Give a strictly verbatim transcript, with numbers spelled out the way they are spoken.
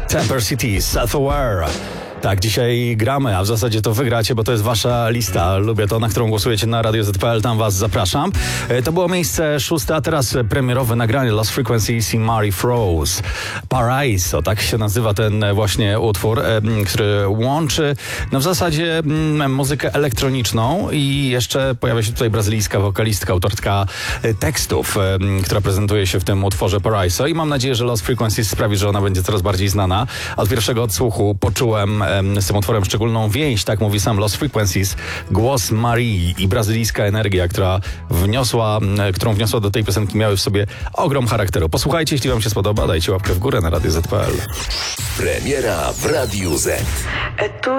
Temper City, Self-Aware. Tak, dzisiaj gramy, a w zasadzie to wygracie, bo to jest wasza lista. Lubię to, na którą głosujecie na Radio Z P L, tam was zapraszam. To było miejsce szóste, a teraz premierowe nagranie Lost Frequencies i Mary Froze. Paraiso, tak się nazywa ten właśnie utwór, który łączy no w zasadzie muzykę elektroniczną i jeszcze pojawia się tutaj brazylijska wokalistka, autorka tekstów, która prezentuje się w tym utworze Paraiso i mam nadzieję, że Lost Frequencies sprawi, że ona będzie coraz bardziej znana. Od pierwszego odsłuchu poczułem z tym utworem szczególną więź, tak mówi sam Lost Frequencies, głos Marii i brazylijska energia, która wniosła, którą wniosła do tej piosenki, miały w sobie ogrom charakteru. Posłuchajcie, jeśli wam się spodoba, dajcie łapkę w górę na Radio Z P L. Premiera w Radiu Z.